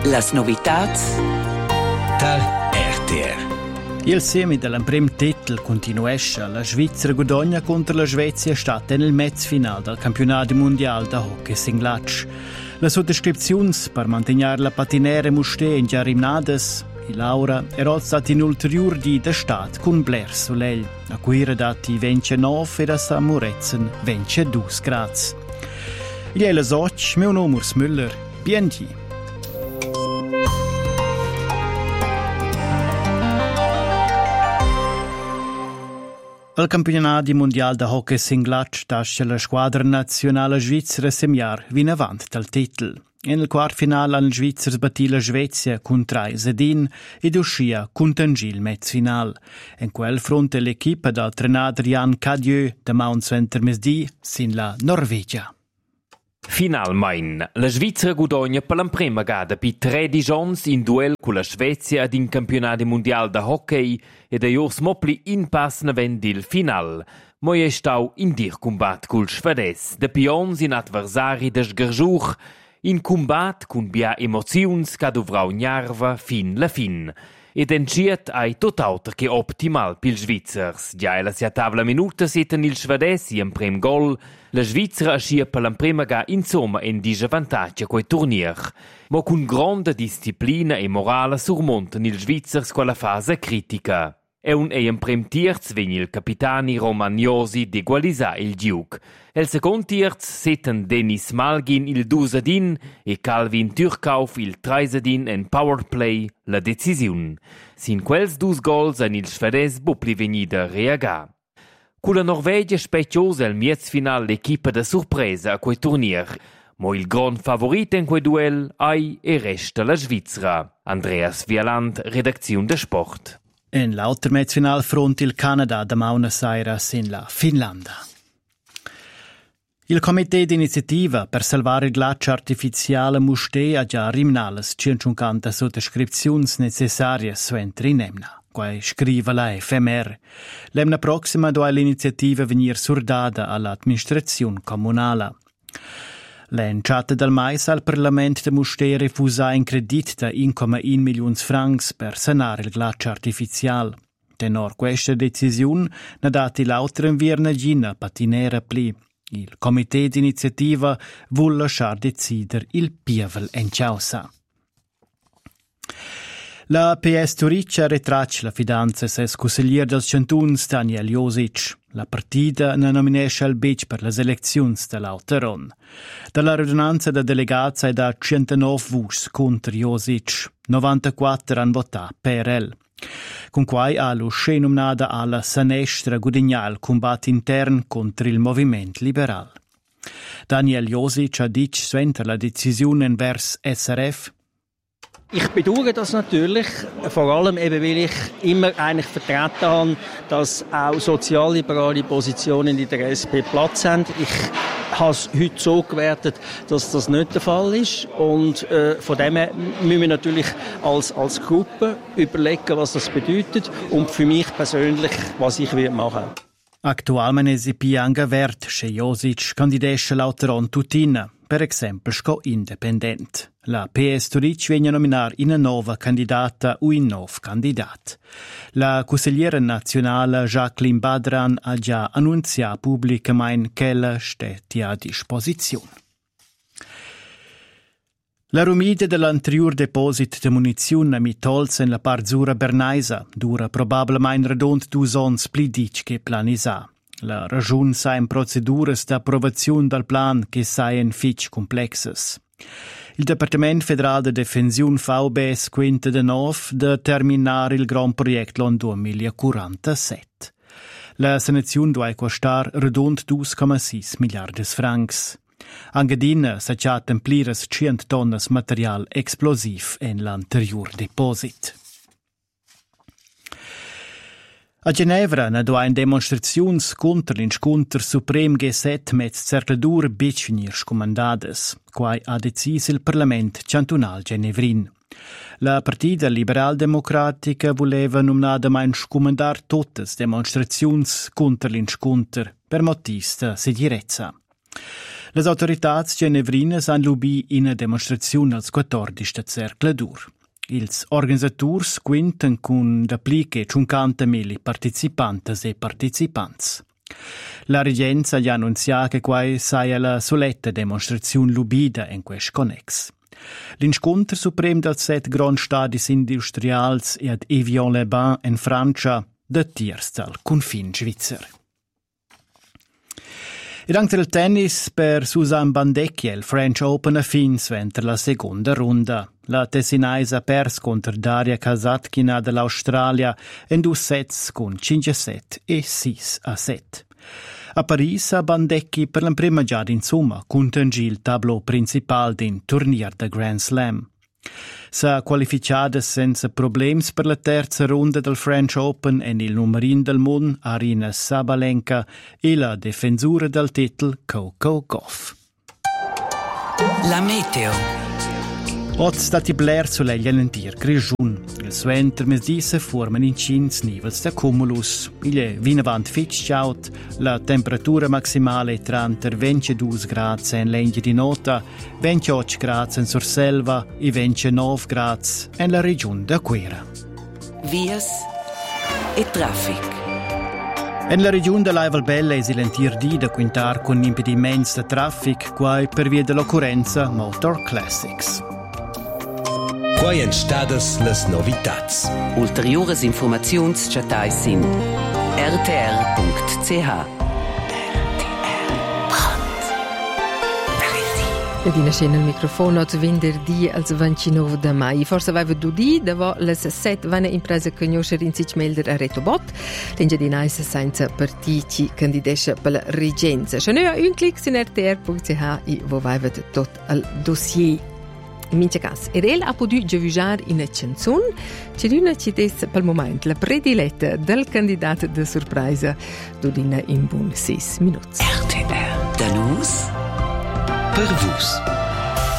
Las novitats da RTR. Il semi dell'emprim titel continuesce. La Svizzera guadagna contro la Svezia stat nel mezzo-final del campionato mondiale da hockey singlatsch. Le sottoscrizioni per mantenere la patinere musté in già rimnades. E Laura era stata in ulterior di da stat con Blair Soleil, a cui era dati 29 e da Samuretzen 22 gradi. Gli è la soc, mio nome è Müller, BNG. Al campionato mondiale da hockey singlatsch tasce la squadra nazionale svizzera semiar vin avanti dal titolo. Nel quartfinale la Svizzera sbattì la Svezia con 3-1 ed uscì con Tangil mezzo-final. In quel fronte l'equipa del trenador Jan Cadieux da Mount Center Mesdi sin la Norvegia. Finalmein, la Svizzera guadagna per la prima gada per 13 anni in duel con la Svezia ad in campionato mondiale da hockey e da Jors Mopli in pass navent il final. Ma è stato in dir combat col Schwedes, da pions in adversari da sgargiuch, in combat con bia emozions che dovrà gnarva fin la fin. Ed enciet ai tot auter che optimal pil Svizzers. Già la sia tavla minuta seten il Schwedes in prem gol, la Svizzera ascia per la prima ga insomma en dice vantaggio coi turnier. Ma con grande disciplina e morale surmontan il Svizzers quella fase critica. E un in prem tierz vegn il capitani Romagnosi d'egualisà il Duke. El second tierz seten Denis Malgin il 2-1 e Calvin Türkauf il 3-1 en powerplay la decisiun. Sin quels dus gols an il Schwedes bupli venida reagar. Con la Norvegia speciosa il miez final l'equipa da sorpresa a quei turnier. Mo il gran favorito in quei duel ai e resta la Svizzera. Andreas Vialand, redazione de Sport. In l'altro mezzo-final fronte il Canada da Buenos Aires in la Finlandia. Il Comité d'Iniziativa per salvare il ghiaccio artificiale musté ha già rimnales 150 sottoscrizioni necessarie su entri in emna. Quai scrive la FMR. L'emna prossima dove l'iniziativa venir surdata all'amministrazione comunale. L'entrata del mais al Parlamento de Musté refusa in credit da 1,1 milioni francs per sanare il ghiaccio artificiale. Tenor questa decisione ne dati l'altra invierna gina patinera pli. Il Comité d'Iniziativa vuol lasciar decidere il pievel en ciausa. La PS Turiccia retraccia la fidanza ses consigliere del Chantuns Daniel Josic. La partita ne nominesce al bec per le elezioni dell'Auteron. Dalla radunanza da delegati è da 109 voti contro Josic, 94 hanno votato per el. Con quai ha lo nominata alla Sanestra guadagnal combat intern contro il movimento liberal. Daniel Josic ha detto suenter la decisione vers SRF: Ich bedauere das natürlich, vor allem eben, weil ich immer eigentlich vertreten habe, dass auch sozialliberale Positionen in der SP Platz haben. Ich habe es heute so gewertet, dass das nicht der Fall ist. Und von dem her müssen wir natürlich als Gruppe überlegen, was das bedeutet und für mich persönlich, was ich machen will. Actualmente si pianga vert che Josic candidesce l'Auteron tutina, per esempio sco independent. La PS Turic viene a nominare una nuova candidata o un nuovo candidato. La consigliera nazionale Jacqueline Badran ha già annunziato pubblicamente che la stetti a disposizione. La rumida dell'anterior deposit de munizione mi tolse in la parzura bernaisa dura probabilmente redond 2 anni pli dic che planisa. La ragione sa in proceduras d'approvazione del plan che saien fitch complexes. Il Dipartimento Federale de Defensione VBS quinta de nov de terminare il gran progetto l'anno 2047. La sanazione deve costare redond 2,6 miliardi francs. Angadina s'ha templires 100 tonnes material explosiv in l'anterior deposit. A Ginevra ne doa in demonstrazions contra l'inscontr suprem G7 met cercladur bitfinir scomandades, quai ha decis il Parlament cantonal genevrin. La partida liberal-democratica voleva nominadamain scomandar totes demonstrazions contra l'inscontr per motivs de segirezza. Le autoritats genevrines han lubi in demonstrazione als 14. cercladur. Ils organisaturs quinten cun d'appliche 50.000 participantes e participants. La regenza gli annuncia che quai saia la soletta demonstrazione lubida in quest connex. L'inscontro suprem dels 7 grand stadis industrials e ad Evian-les-Bains in Francia de tiers dal confin svizzer. Ed anche il tennis per Suzanne Bandecchi, il French Open a fins venter la seconda ronda. La tessinaisa pers contro Daria Kasatkina dell'Australia in 2 sets con 5-7 e 6-7. A Paris a Bandecchi per la prima giada insomma contangì il tableau principale del turnier da Grand Slam. S'ha qualificata senza problemi per la terza ronda del French Open e il numerin del mondo Aryna Sabalenka e la difensura del titolo Coco Gauff. La meteo. Oggi stati bler sull'egli all'entir grigiun. Il suenter mesdisse forman in cins nivels da cumulus. Il è vinavant fitchaut, la temperatura maximale tra 22 gradi in l'enghe di nota, 28 gradi in Surselva e 29 gradi in la regione da Quera. Vias e traffic. In la regione dell'Aival Bella è l'entir di da quintar con impedimenti da traffic, quai per via dell'occorrenza Motor Classics. Quai en stadas las novitats. Ulteriores informaziuns chatais sin rtr.ch. Edina scena il microfono oggi venerdì al 29 de mai. Forse aveva dudì, dopo le 7 vanno imprese conoscere in sich melder a Retobot. L'ingegneria senza partici candidesce per la regenza. Se ne un clic su rtr.ch e voi avete tutto il dossier. In mince cas, Erel ha potuto giudicar in una canzone che una citesse per il momento la prediletta del candidato de sorpresa d'udina in buon 6 minuti. RTR. Da nus per vus.